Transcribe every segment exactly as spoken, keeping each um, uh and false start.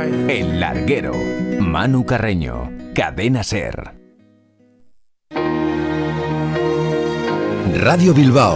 El Larguero. Manu Carreño. Cadena SER. Radio Bilbao.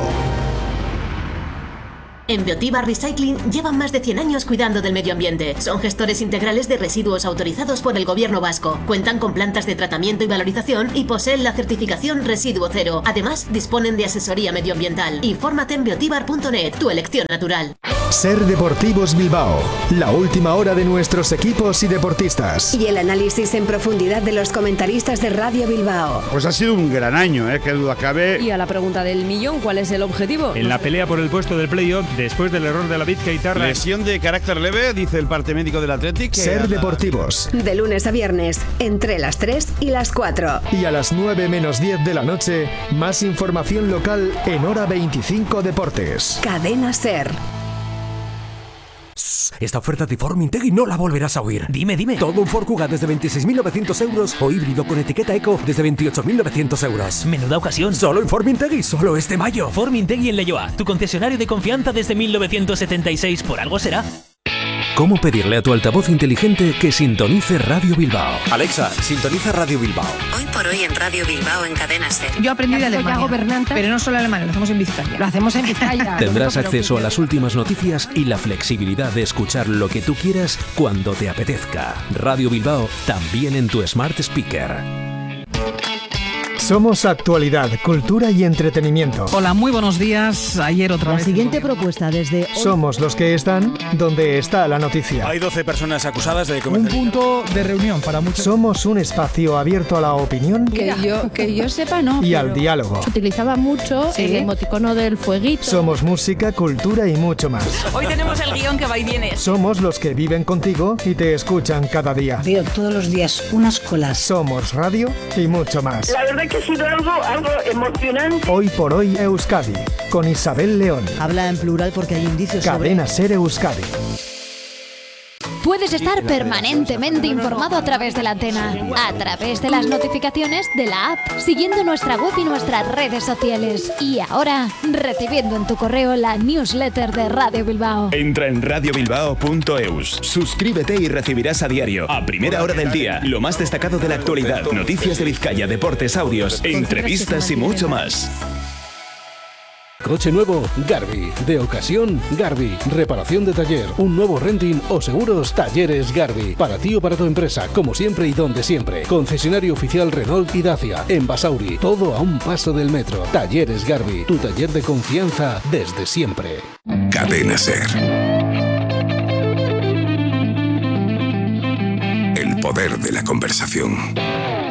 En Biotiba Recycling llevan más de cien años cuidando del medio ambiente. Son gestores integrales de residuos autorizados por el Gobierno vasco. Cuentan con plantas de tratamiento y valorización y poseen la certificación Residuo Cero. Además, disponen de asesoría medioambiental. Infórmate en biotibar punto net, tu elección natural. SER Deportivos Bilbao. La última hora de nuestros equipos y deportistas. Y el análisis en profundidad de los comentaristas de Radio Bilbao. Pues ha sido un gran año, ¿eh? Que duda cabe. Y a la pregunta del millón, ¿cuál es el objetivo? En la pelea por el puesto del playoff, después del error de la Vizcaitarra. Lesión de carácter leve, dice el parte médico del Athletic. SER Deportivos. De lunes a viernes, entre las tres y las cuatro. Y a las nueve menos diez de la noche, más información local en Hora veinticinco Deportes. Cadena SER. Esta oferta de Formintegui no la volverás a oír. Dime, dime. Todo un Ford Kuga desde veintiséis mil novecientos euros o híbrido con etiqueta Eco desde veintiocho mil novecientos euros. Menuda ocasión. Solo en Formintegui, solo este mayo. Formintegui en Leioa, tu concesionario de confianza desde mil novecientos setenta y seis. Por algo será. ¿Cómo pedirle a tu altavoz inteligente que sintonice Radio Bilbao? Alexa, sintoniza Radio Bilbao. Hoy por hoy en Radio Bilbao en Cadena SER. Yo aprendí de Alemania, gobernante, pero no solo alemán, lo hacemos en Vizcaya. Lo hacemos en Vizcaya. Tendrás acceso a las últimas noticias y la flexibilidad de escuchar lo que tú quieras cuando te apetezca. Radio Bilbao también en tu Smart Speaker. Somos actualidad, cultura y entretenimiento. Hola, muy buenos días. Ayer otra la vez. La siguiente propuesta desde hoy. Somos los que están donde está la noticia. Hay doce personas acusadas de un punto de reunión para muchos. Somos un espacio abierto a la opinión. Que yo, que yo sepa, no. Y al diálogo. Se utilizaba mucho ¿Sí? el emoticono del fueguito. Somos música, cultura y mucho más. Hoy tenemos el guión que va y viene. Somos los que viven contigo y te escuchan cada día. Veo todos los días unas colas. Somos radio y mucho más. La verdad que ha sido algo, algo emocionante. Hoy por hoy Euskadi, con Isabel León. Habla en plural porque hay indicios sobre... Cadena SER Euskadi. Puedes estar permanentemente informado a través de la antena, a través de las notificaciones de la app, siguiendo nuestra web y nuestras redes sociales. Y ahora, recibiendo en tu correo la newsletter de Radio Bilbao. Entra en radio bilbao punto eus. Suscríbete y recibirás a diario, a primera hora del día, lo más destacado de la actualidad, noticias de Vizcaya, deportes, audios, entrevistas y mucho más. Coche nuevo, Garbi. De ocasión, Garbi. Reparación de taller, un nuevo renting o seguros, Talleres Garbi. Para ti o para tu empresa, como siempre y donde siempre. Concesionario oficial Renault y Dacia. En Basauri, todo a un paso del metro. Talleres Garbi, tu taller de confianza desde siempre. Cadena SER. El poder de la conversación.